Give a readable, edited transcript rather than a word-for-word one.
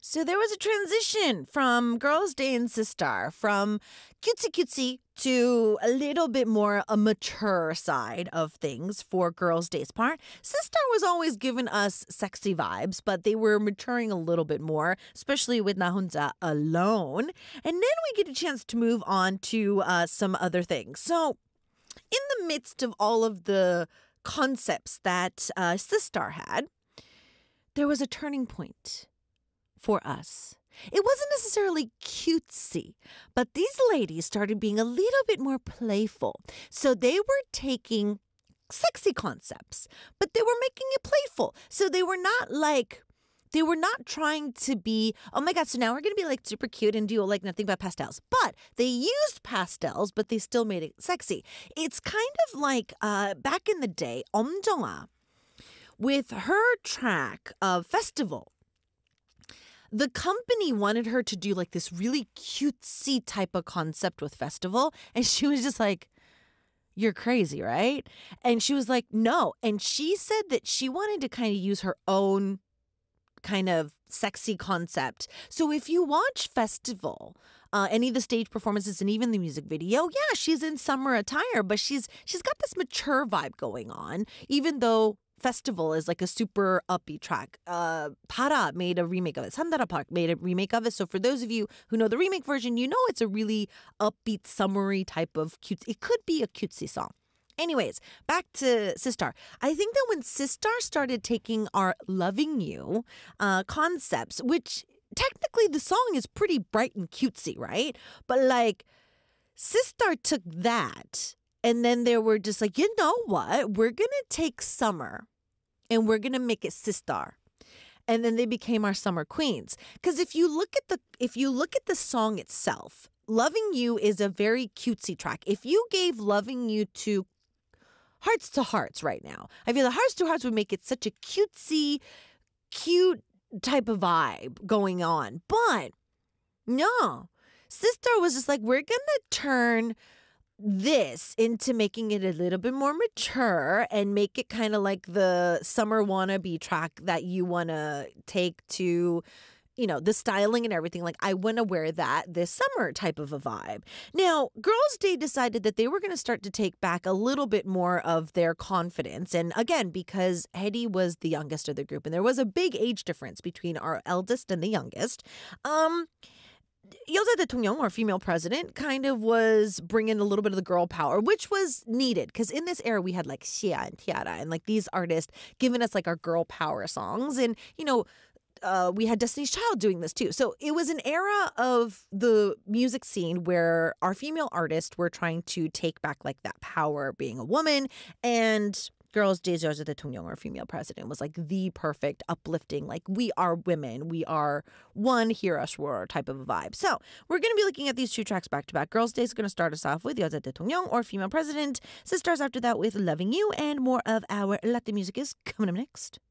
So there was a transition from Girls' Day and Sistar, from cutesy cutesy to a little bit more a mature side of things for Girls' Day's part. Sistar was always giving us sexy vibes, but they were maturing a little bit more, especially with Nahunja alone. And then we get a chance to move on to some other things. So in the midst of all of the concepts that Sistar had, there was a turning point for us. It wasn't necessarily cutesy, but these ladies started being a little bit more playful. So they were taking sexy concepts, but they were making it playful. So they were not trying to be, oh my God, so now we're going to be like super cute and do like nothing but pastels. But they used pastels, but they still made it sexy. It's kind of like back in the day, Omjongha, with her track of Festival. The company wanted her to do like this really cutesy type of concept with Festival. And she was just like, you're crazy, right? And she was like, no. And she said that she wanted to kind of use her own kind of sexy concept. So if you watch Festival, any of the stage performances and even the music video, yeah, she's in summer attire, but she's got this mature vibe going on, even though Festival is like a super upbeat track. Para made a remake of it. Sandara Park made a remake of it. So for those of you who know the remake version, you know it's a really upbeat, summery type of cute. It could be a cutesy song. Anyways, back to Sistar. I think that when Sistar started taking our Loving You concepts, which technically the song is pretty bright and cutesy, right? But like Sistar took that and then they were just like, you know what? We're going to take summer and we're going to make it Sistar. And then they became our summer queens. Because if you look at the song itself, Loving You is a very cutesy track. If you gave Loving You to Hearts to Hearts right now, I feel the Hearts to Hearts would make it such a cutesy, cute type of vibe going on. But no, Sistar was just like, we're going to turn this into making it a little bit more mature and make it kind of like the summer wannabe track that you want to take to, you know, the styling and everything. Like, I want to wear that this summer type of a vibe. Now, Girls' Day decided that they were going to start to take back a little bit more of their confidence. And again, because Hedy was the youngest of the group and there was a big age difference between our eldest and the youngest, Yeolja Dae-Tong-yeong, our female president, kind of was bringing a little bit of the girl power, which was needed because in this era we had like Xia and Tiara and like these artists giving us like our girl power songs. And, you know, we had Destiny's Child doing this too. So it was an era of the music scene where our female artists were trying to take back like that power being a woman, and Girls' Day Yeolja Dae-Tong-yeong, our female president, was like the perfect uplifting, like we are women, we are one, hear us roar type of a vibe. So we're going to be looking at these two tracks back to back. Girls' Day is going to start us off with Yeolja Dae-Tong-yeong, or female president. Sistars after that with Loving You, and more of our Latin music is coming up next.